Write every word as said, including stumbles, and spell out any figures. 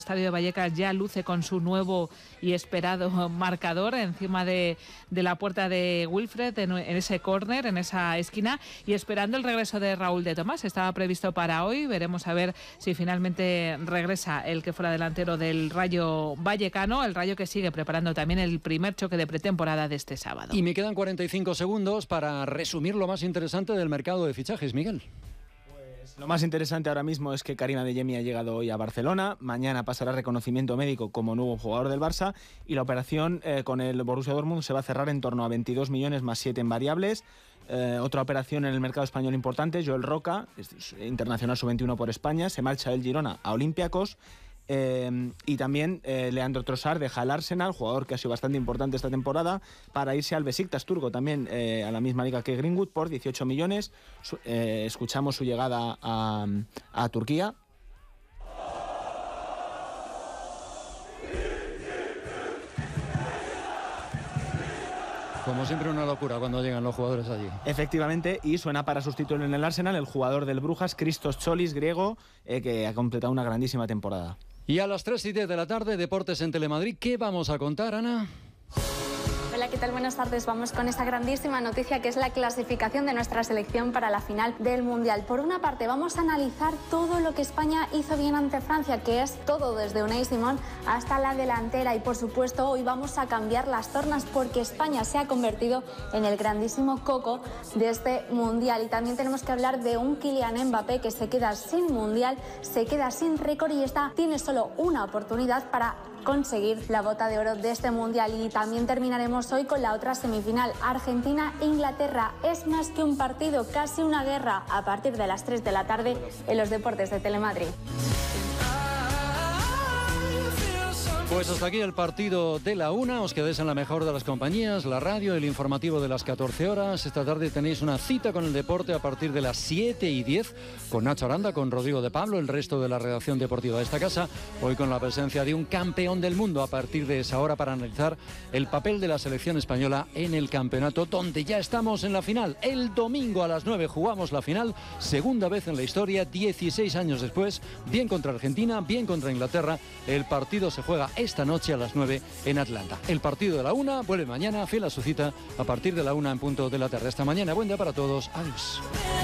El estadio de Vallecas ya luce con su nuevo y esperado marcador encima de, de la puerta de Wilfred, en, en ese córner, en esa esquina, y esperando el regreso de Raúl de Tomás. Estaba previsto para hoy, veremos a ver si finalmente regresa el que fuera delantero del Rayo Vallecano, el Rayo que sigue preparando también el primer choque de pretemporada de este sábado. Y me quedan cuarenta y cinco segundos para resumir lo más interesante del mercado de fichajes, Miguel. Lo más interesante ahora mismo es que Karim Adeyemi ha llegado hoy a Barcelona, mañana pasará reconocimiento médico como nuevo jugador del Barça y la operación eh, con el Borussia Dortmund se va a cerrar en torno a veintidós millones más siete en variables. Eh, otra operación en el mercado español importante, Joel Roca, es internacional sub veintiuno por España, se marcha del Girona a Olympiacos. Eh, y también eh, Leandro Trossard deja el Arsenal, jugador que ha sido bastante importante esta temporada, para irse al Besiktas turco, también eh, a la misma liga que Greenwood, por dieciocho millones. Su, eh, escuchamos su llegada a, a Turquía. Como siempre, una locura cuando llegan los jugadores allí. Efectivamente, y suena para sustituirlo en el Arsenal el jugador del Brujas, Christos Tzolis, griego, eh, que ha completado una grandísima temporada. Y a las tres y diez de la tarde, Deportes en Telemadrid. ¿Qué vamos a contar, Ana? Hola, ¿qué tal? Buenas tardes. Vamos con esa grandísima noticia que es la clasificación de nuestra selección para la final del Mundial. Por una parte, vamos a analizar todo lo que España hizo bien ante Francia, que es todo desde Unai Simón hasta la delantera. Y por supuesto, hoy vamos a cambiar las tornas porque España se ha convertido en el grandísimo coco de este Mundial. Y también tenemos que hablar de un Kylian Mbappé que se queda sin Mundial, se queda sin récord y está, tiene solo una oportunidad para conseguir la bota de oro de este Mundial. Y también terminaremos hoy con la otra semifinal, Argentina-Inglaterra. Es más que un partido, casi una guerra, a partir de las tres de la tarde en los Deportes de Telemadrid. Pues hasta aquí el partido de la una. Os quedéis en la mejor de las compañías, la radio, el informativo de las catorce horas. Esta tarde tenéis una cita con el deporte a partir de las siete y diez con Nacho Aranda, con Rodrigo de Pablo, el resto de la redacción deportiva de esta casa. Hoy con la presencia de un campeón del mundo a partir de esa hora para analizar el papel de la selección española en el campeonato, donde ya estamos en la final. El domingo a las nueve jugamos la final, segunda vez en la historia, dieciséis años después, bien contra Argentina, bien contra Inglaterra. El partido se juega esta noche a las nueve en Atlanta. El partido de la una vuelve mañana, fiel a su cita, a partir de la una en punto de la tarde. Hasta mañana, buen día para todos, adiós.